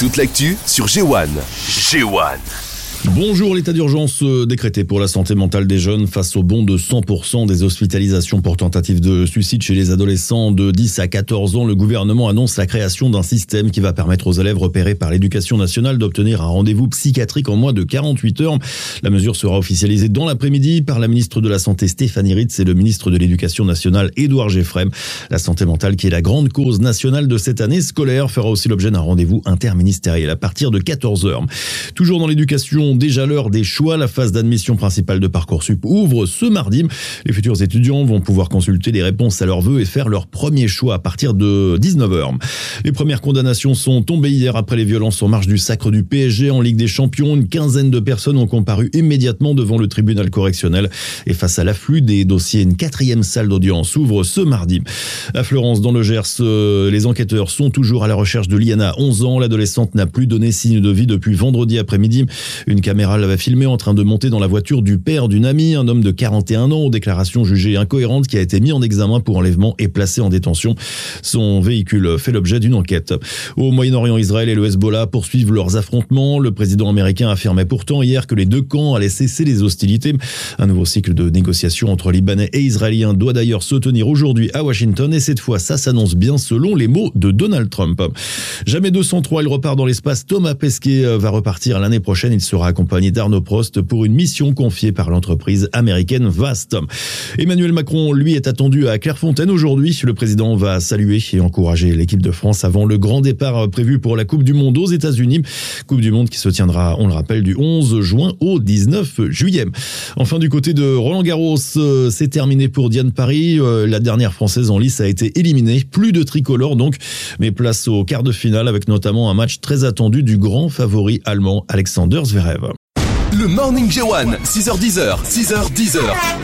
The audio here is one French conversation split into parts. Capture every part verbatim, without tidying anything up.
Toute l'actu sur G un. G un. Bonjour, l'état d'urgence décrété pour la santé mentale des jeunes face au bond de cent pour cent des hospitalisations pour tentative de suicide chez les adolescents de dix à quatorze ans. Le gouvernement annonce la création d'un système qui va permettre aux élèves repérés par l'éducation nationale d'obtenir un rendez-vous psychiatrique en moins de quarante-huit heures. La mesure sera officialisée dans l'après-midi par la ministre de la Santé Stéphanie Ritz et le ministre de l'Éducation nationale Édouard Geffrem. La santé mentale, qui est la grande cause nationale de cette année scolaire, fera aussi l'objet d'un rendez-vous interministériel à partir de quatorze heures. Toujours dans l'éducation, déjà l'heure des choix. La phase d'admission principale de Parcoursup ouvre ce mardi. Les futurs étudiants vont pouvoir consulter les réponses à leurs vœux et faire leur premier choix à partir de dix-neuf heures. Les premières condamnations sont tombées hier après les violences en marge du sacre du P S G en Ligue des Champions. Une quinzaine de personnes ont comparu immédiatement devant le tribunal correctionnel. Et face à l'afflux des dossiers, une quatrième salle d'audience ouvre ce mardi. À Fleurance, dans le Gers, les enquêteurs sont toujours à la recherche de Liana, onze ans. L'adolescente n'a plus donné signe de vie depuis vendredi après-midi. Une caméra l'avait filmé en train de monter dans la voiture du père d'une amie, un homme de quarante et un ans aux déclarations jugées incohérentes qui a été mis en examen pour enlèvement et placé en détention. Son véhicule fait l'objet d'une enquête. Au Moyen-Orient, Israël et le Hezbollah poursuivent leurs affrontements. Le président américain affirmait pourtant hier que les deux camps allaient cesser les hostilités. Un nouveau cycle de négociations entre Libanais et Israéliens doit d'ailleurs se tenir aujourd'hui à Washington et cette fois ça s'annonce bien selon les mots de Donald Trump. Jamais deux cent trois, il repart dans l'espace. Thomas Pesquet va repartir l'année prochaine. Il sera accompagné d'Arnaud Prost pour une mission confiée par l'entreprise américaine Vast. Emmanuel Macron, lui, est attendu à Clairefontaine aujourd'hui. Le président va saluer et encourager l'équipe de France avant le grand départ prévu pour la Coupe du Monde aux États-Unis. Coupe du Monde qui se tiendra, on le rappelle, du onze juin au dix-neuf juillet. Enfin, du côté de Roland Garros, c'est terminé pour Diane Paris. La dernière Française en lice a été éliminée. Plus de tricolore donc, mais place au quart de finale avec notamment un match très attendu du grand favori allemand Alexander Zverev. Le Morning G un, six heures dix, six heures dix.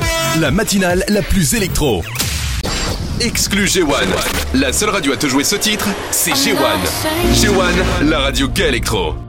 La matinale la plus électro. Exclu G un. La seule radio à te jouer ce titre, c'est G un. G un, la radio qu'électro.